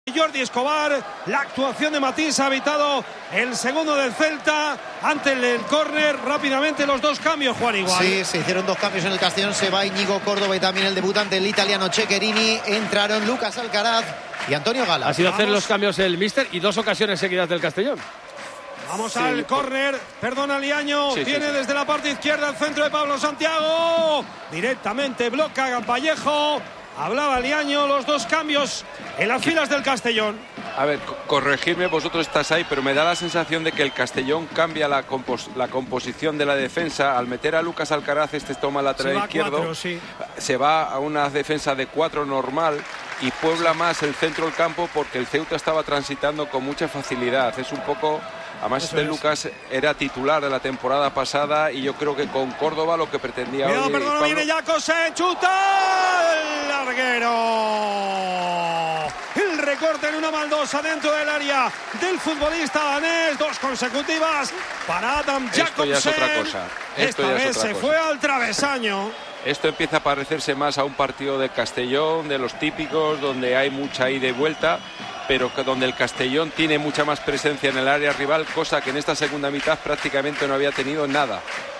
Jordi Escobar, la actuación de Matís ha evitado el segundo del Celta ante el córner. Rápidamente los dos cambios, Juan, igual. Sí, se hicieron dos cambios en el Castellón. Se va Íñigo Córdoba y también el debutante, el italiano Cecherini. Entraron Lucas Alcaraz y Antonio Gala. Ha sido hacer los cambios el míster y dos ocasiones seguidas del Castellón. Vamos al córner, perdona Liaño, viene desde la parte izquierda el centro de Pablo Santiago, directamente bloca Vallejo. Hablaba Liaño, los dos cambios en las filas del Castellón. A ver, corregidme, vosotros estás ahí, pero me da la sensación de que el Castellón cambia la composición de la defensa. Al meter a Lucas Alcaraz, toma lateral izquierdo, se va a una defensa de 4 normal y puebla más el centro del campo porque el Ceuta estaba transitando con mucha facilidad. Es un poco... Además, Lucas era titular de la temporada pasada y yo creo que con Córdoba lo que pretendía... Cuidado, perdón, viene Jacose, chuta el larguero. El recorte en una baldosa dentro del área del futbolista danés, dos consecutivas para Adam Jacobsen. Esto ya es otra cosa. Esta vez se fue al travesaño. Esto empieza a parecerse más a un partido de Castellón, de los típicos, donde hay mucha ida y vuelta, pero donde el Castellón tiene mucha más presencia en el área rival, cosa que en esta segunda mitad prácticamente no había tenido nada.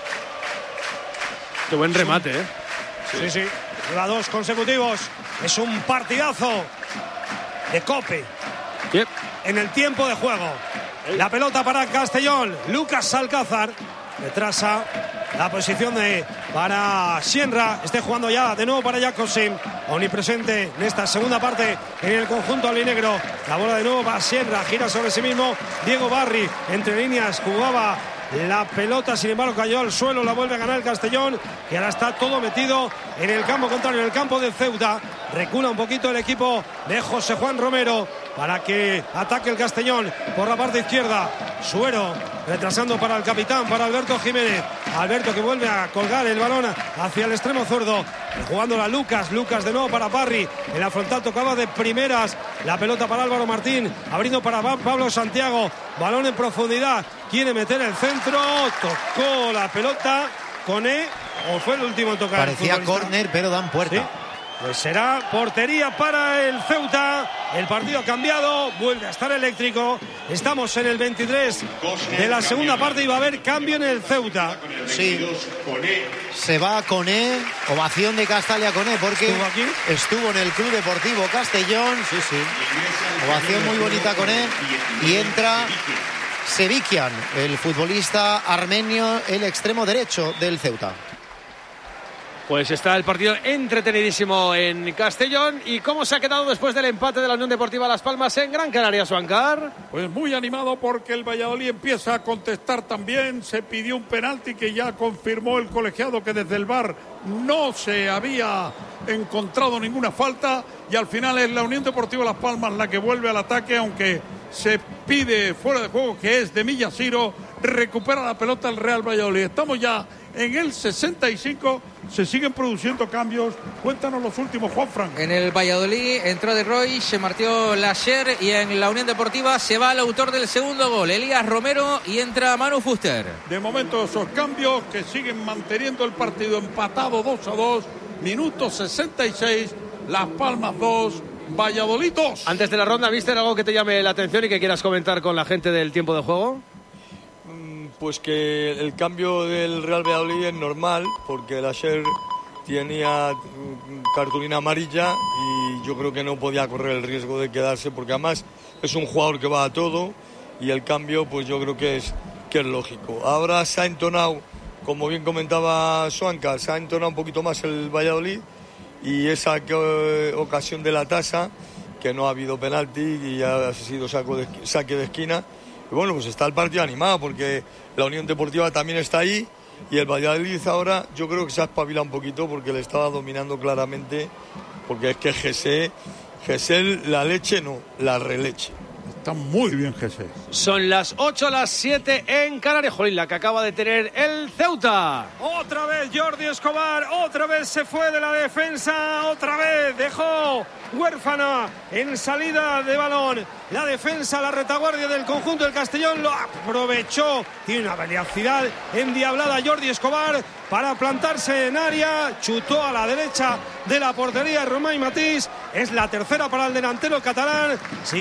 Qué buen remate, ¿eh? Sí. Lleva dos consecutivos. Es un partidazo de Cope. Yep. En el tiempo de juego. La pelota para Castellón. Lucas Alcázar retrasa la posición para Sienra. Esté jugando ya de nuevo para Jacobsen, omnipresente en esta segunda parte en el conjunto albinegro. La bola de nuevo para Sienra, gira sobre sí mismo Diego Barry, entre líneas jugaba la pelota, sin embargo cayó al suelo, la vuelve a ganar el Castellón, que ahora está todo metido en el campo contrario, en el campo de Ceuta. Recula un poquito el equipo de José Juan Romero para que ataque el Castellón por la parte izquierda. Suero retrasando para el capitán, para Alberto Jiménez. Alberto que vuelve a colgar el balón hacia el extremo zurdo, jugándola Lucas de nuevo para Barry. En la frontal tocaba de primeras la pelota para Álvaro Martín, abriendo para Pablo Santiago. Balón en profundidad, quiere meter el centro, tocó la pelota Coné, o fue el último en tocar. Parecía córner, pero dan puerta. ¿Sí? Pues será portería para el Ceuta. El partido ha cambiado, vuelve a estar eléctrico. Estamos en el 23 de la segunda parte y va a haber cambio en el Ceuta. Sí, se va Coné, ovación de Castalia Coné, porque estuvo en el Club Deportivo Castellón. Sí. Ovación muy bonita Coné. Y entra Sevikian, el futbolista armenio, el extremo derecho del Ceuta. Pues está el partido entretenidísimo en Castellón. ¿Y cómo se ha quedado después del empate de la Unión Deportiva Las Palmas en Gran Canaria, Suancar? Pues muy animado porque el Valladolid empieza a contestar también. Se pidió un penalti que ya confirmó el colegiado que desde el VAR no se había encontrado ninguna falta. Y al final es la Unión Deportiva Las Palmas la que vuelve al ataque, aunque se pide fuera de juego, que es de Millasiro. Recupera la pelota el Real Valladolid. Estamos ya en el 65. Se siguen produciendo cambios. Cuéntanos los últimos, Juanfran. En el Valladolid entró De Roy, se marchó Lasher, y en la Unión Deportiva se va el autor del segundo gol, Elías Romero, y entra Manu Fuster. De momento esos cambios que siguen manteniendo el partido empatado 2-2. Minuto 66, Las Palmas 2, Valladolid 2. Antes de la ronda, ¿viste algo que te llame la atención y que quieras comentar con la gente del tiempo de juego? Pues que el cambio del Real Valladolid es normal, porque el Asher tenía cartulina amarilla y yo creo que no podía correr el riesgo de quedarse, porque además es un jugador que va a todo, y el cambio pues yo creo que es lógico. Ahora se ha entonado, como bien comentaba Suanca, se ha entonado un poquito más el Valladolid, y esa ocasión de la tasa, que no ha habido penalti y ha sido saque de esquina. Y bueno, pues está el partido animado, porque la Unión Deportiva también está ahí, y el Valladolid ahora yo creo que se ha espabilado un poquito, porque le estaba dominando claramente, porque es que Gesell la leche no, la releche. Está muy bien Jesse. Son las 8, las 7 en Canarias. Jolín, la que acaba de tener el Ceuta. Otra vez Jordi Escobar, otra vez se fue de la defensa, otra vez dejó huérfana en salida de balón. La defensa, la retaguardia del conjunto del Castellón lo aprovechó. Tiene una velocidad endiablada Jordi Escobar para plantarse en área. Chutó a la derecha de la portería Román Matís. Es la tercera para el delantero catalán.